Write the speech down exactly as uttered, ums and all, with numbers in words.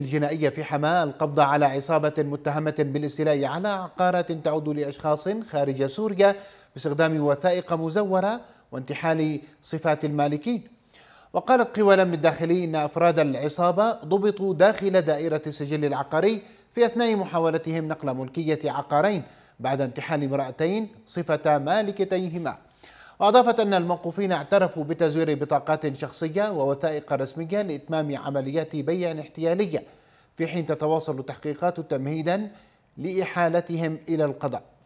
الجنائية في حماة القبض على عصابة متهمة بالاستيلاء على عقارات تعود لأشخاص خارج سوريا باستخدام وثائق مزورة وانتحال صفات المالكين. وقالت قوى الأمن الداخلي إن أفراد العصابة ضبطوا داخل دائرة السجل العقاري في أثناء محاولتهم نقل ملكية عقارين بعد انتحال امرأتين صفة مالكتيهما. وأضافت أن الموقوفين اعترفوا بتزوير بطاقات شخصية ووثائق رسمية لإتمام عمليات بيع احتيالية، في حين تتواصل التحقيقات تمهيدا لإحالتهم إلى القضاء.